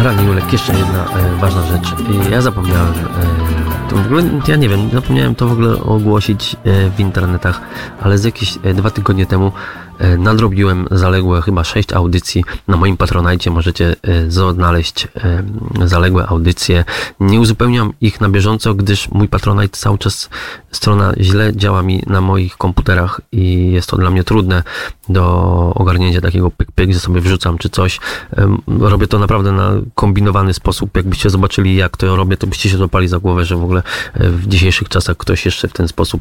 Rany Julek, jeszcze jedna ważna rzecz. Ja zapomniałem, to w ogóle, ja nie wiem, zapomniałem to w ogóle ogłosić w internetach, ale z jakieś 2 tygodnie temu nadrobiłem zaległe chyba 6 audycji na moim Patronite. Możecie znaleźć zaległe audycje. Nie uzupełniam ich na bieżąco, gdyż mój Patronite cały czas, strona źle działa mi na moich komputerach i jest to dla mnie trudne do ogarnięcia takiego pyk, że sobie wrzucam czy coś. Robię to naprawdę na kombinowany sposób. Jakbyście zobaczyli, jak to robię, to byście się złapali za głowę, że w ogóle w dzisiejszych czasach ktoś jeszcze w ten sposób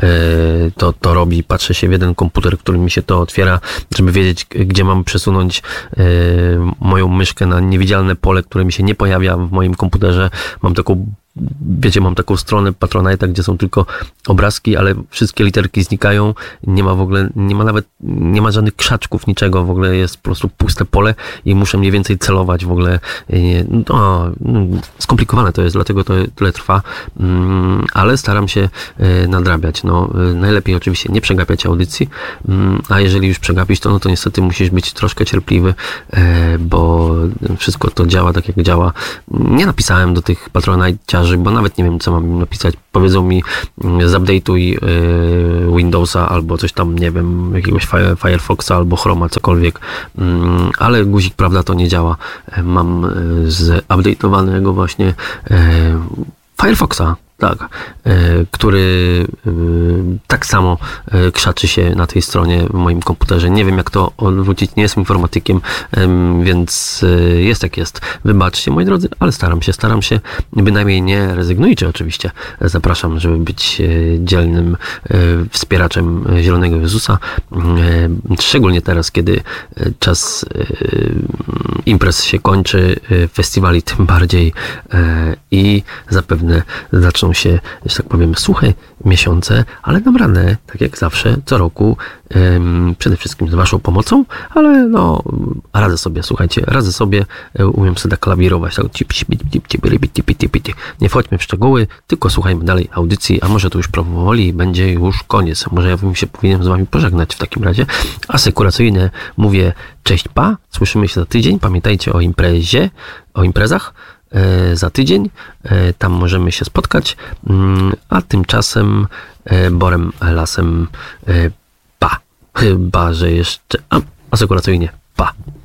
to robi. Patrzę się w jeden komputer, który mi się to otwiera, żeby wiedzieć, gdzie mam przesunąć moją myszkę na niewidzialne pole, które mi się nie pojawia w moim komputerze. Mam taką, wiecie, mam taką stronę Patronite'a, gdzie są tylko obrazki, ale wszystkie literki znikają. Nie ma w ogóle, nie ma żadnych krzaczków, niczego. W ogóle jest po prostu puste pole i muszę mniej więcej celować w ogóle. Skomplikowane to jest, dlatego to tyle trwa, ale staram się nadrabiać. Najlepiej oczywiście nie przegapiać audycji, a jeżeli już przegapić, to niestety musisz być troszkę cierpliwy, bo wszystko to działa tak, jak działa. Nie napisałem do tych Patronite'ciarzy, bo nawet nie wiem, co mam im napisać. Powiedzą mi, zupdate'uj Windowsa albo coś tam, nie wiem, jakiegoś Firefoxa albo Chroma, cokolwiek, ale guzik, prawda, to nie działa. Mam zupdate'owanego właśnie Firefoxa, tak, który tak samo krzaczy się na tej stronie w moim komputerze. Nie wiem, jak to odwrócić, nie jestem informatykiem, więc jest jak jest. Wybaczcie, moi drodzy, ale staram się, bynajmniej nie rezygnujcie oczywiście. Zapraszam, żeby być dzielnym wspieraczem Zielonego Jezusa, szczególnie teraz, kiedy czas imprez się kończy, festiwali tym bardziej i zapewne zaczną się, że tak powiem, suche miesiące, ale dam radę, tak jak zawsze, co roku, przede wszystkim z waszą pomocą, ale radzę sobie, słuchajcie, umiem sobie tak klawirować, tak, nie wchodźmy w szczegóły, tylko słuchajmy dalej audycji, a może to już powoli będzie już koniec, może ja bym się powinien z wami pożegnać w takim razie. Asekuracyjne mówię cześć, pa, słyszymy się za tydzień, pamiętajcie o imprezach, za tydzień, tam możemy się spotkać, a tymczasem borem lasem pa, chyba że jeszcze asekuracyjnie pa.